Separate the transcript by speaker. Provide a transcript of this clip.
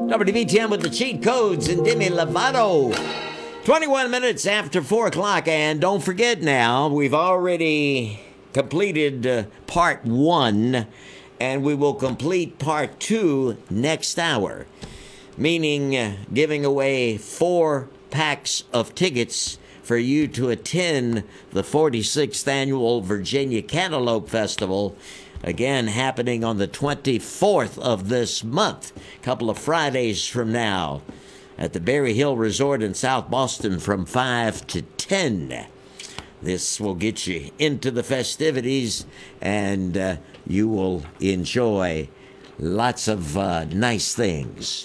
Speaker 1: WBTM with the cheat codes and Demi Lovato. 21 minutes after 4 o'clock, and don't forget now, we've already completed part 1, and we will complete part 2 next hour, meaning giving away 4 packs of tickets for you to attend the 46th Annual Virginia Cantaloupe Festival, again happening on the 24th of this month, a couple of Fridays from now, at the Berry Hill Resort in South Boston from 5 to 10. This will get you into the festivities, and you will enjoy lots of nice things.